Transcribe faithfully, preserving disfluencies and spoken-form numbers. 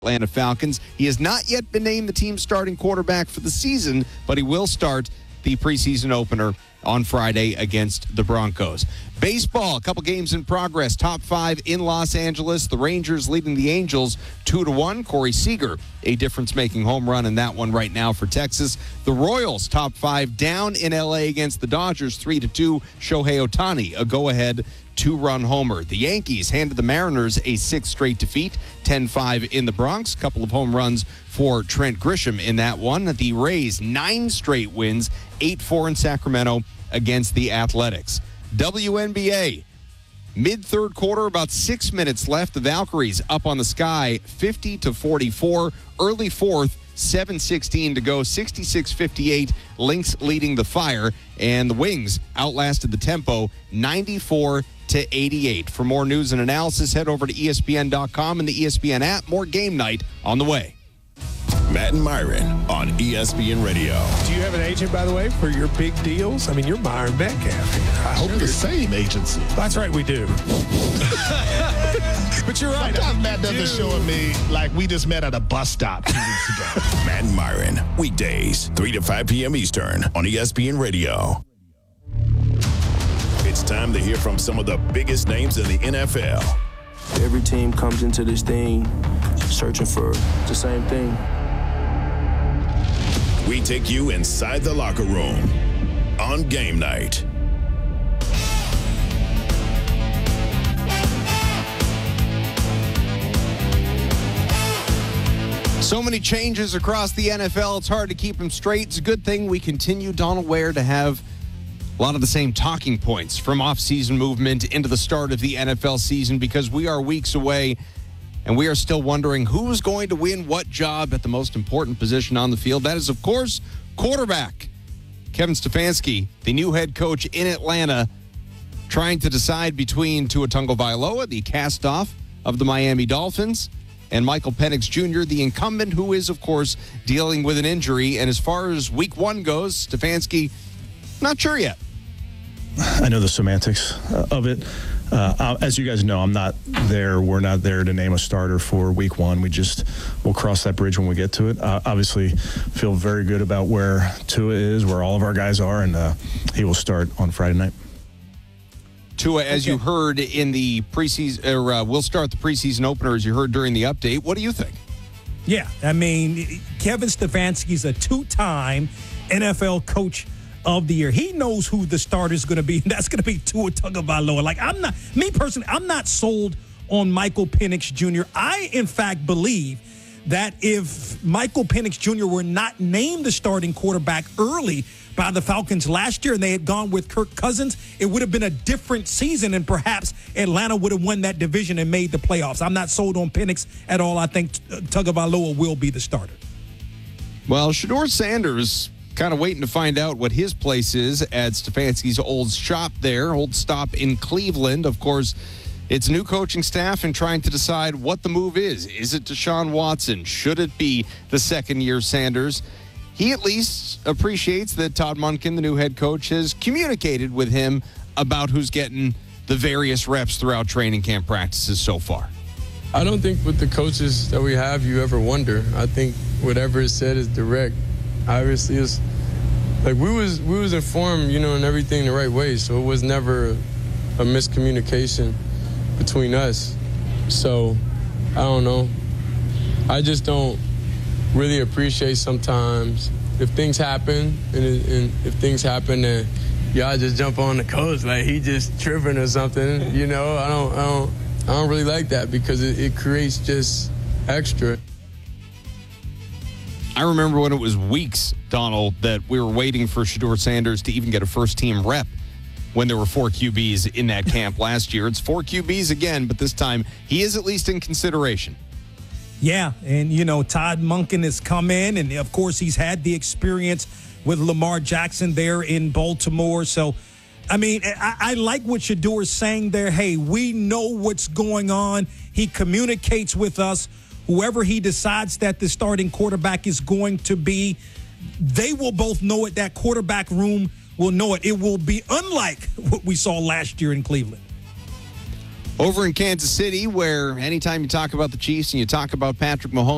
Atlanta Falcons. He has not yet been named the team's starting quarterback for the season, but he will start the preseason opener on Friday against the Broncos. Baseball, a couple games in progress. Top five in Los Angeles. The Rangers leading the Angels two to one. Corey Seager, a difference-making home run in that one right now for Texas. The Royals, top five down in L A against the Dodgers three to two. Shohei Ohtani, a go-ahead two-run homer. The Yankees handed the Mariners a sixth straight defeat, ten five in the Bronx. Couple of home runs for Trent Grisham in that one. The Rays, nine straight wins, eight four in Sacramento against the Athletics. W N B A, mid-third quarter, about six minutes left. The Valkyries up on the Sky, fifty to forty-four. Early fourth, seven sixteen to go, sixty-six fifty-eight. Lynx leading the Fire, and the Wings outlasted the Tempo, ninety-four to eighty-eight. For more news and analysis, head over to E S P N dot com and the E S P N app. More Game Night on the way. Matt and Myron on E S P N Radio. Do you have an agent, by the way, for your big deals? I mean, you're Myron Metcalf here. I hope We're the same agency. That's right, we do. But you're right. Sometimes Matt doesn't show me like we just met at a bus stop two weeks ago. Matt and Myron, weekdays, three to five p.m. Eastern on E S P N Radio. It's time to hear from some of the biggest names in the N F L. Every team comes into this thing searching for the same thing. We take you inside the locker room on Game Night. So many changes across the N F L, it's hard to keep them straight. It's a good thing we continue, Donald Ware, to have a lot of the same talking points from off-season movement into the start of the N F L season, because we are weeks away and we are still wondering who's going to win what job at the most important position on the field. That is, of course, quarterback. Kevin Stefanski, the new head coach in Atlanta, trying to decide between Tua Tagovailoa, the cast-off of the Miami Dolphins, and Michael Penix Junior, the incumbent, who is, of course, dealing with an injury. And as far as week one goes, Stefanski, not sure yet. I know the semantics uh, of it. Uh, as you guys know, I'm not there. We're not there to name a starter for week one. We just, we'll cross that bridge when we get to it. Uh, obviously, feel very good about where Tua is, where all of our guys are, and uh, he will start on Friday night. Tua, as Okay. you heard in the preseason, or uh, we'll start the preseason opener, as you heard during the update. What do you think? Yeah, I mean, Kevin Stefanski's a two-time N F L coach of the year. He knows who the starter is going to be, and that's going to be Tua Tagovailoa. Like, I'm not, me personally, I'm not sold on Michael Penix Junior I, in fact, believe that if Michael Penix Junior were not named the starting quarterback early by the Falcons last year and they had gone with Kirk Cousins, it would have been a different season, and perhaps Atlanta would have won that division and made the playoffs. I'm not sold on Penix at all. I think Tagovailoa will be the starter. Well, Shedeur Sanders kind of waiting to find out what his place is at Stefanski's old shop there, old stop in Cleveland. Of course, it's new coaching staff and trying to decide what the move is. Is it Deshaun Watson? Should it be the second-year Sanders? He at least appreciates that Todd Monken, the new head coach, has communicated with him about who's getting the various reps throughout training camp practices so far. I don't think with the coaches that we have, you ever wonder. I think whatever is said is direct. Obviously, it's like we was we was informed, you know, in everything the right way. So it was never a miscommunication between us. So I don't know. I just don't really appreciate sometimes if things happen and, it, and if things happen and y'all just jump on the coach like he just tripping or something. You know, I don't I don't I don't really like that because it, it creates just extra. I remember when it was weeks, Donald, that we were waiting for Shedeur Sanders to even get a first-team rep when there were four Q Bs in that camp last year. It's four Q Bs again, but this time he is at least in consideration. Yeah, and, you know, Todd Monken has come in, and, of course, he's had the experience with Lamar Jackson there in Baltimore. So, I mean, I, I like what Shedeur is saying there. Hey, we know what's going on. He communicates with us. Whoever he decides that the starting quarterback is going to be, they will both know it. That quarterback room will know it. It will be unlike what we saw last year in Cleveland. Over in Kansas City, where anytime you talk about the Chiefs and you talk about Patrick Mahomes,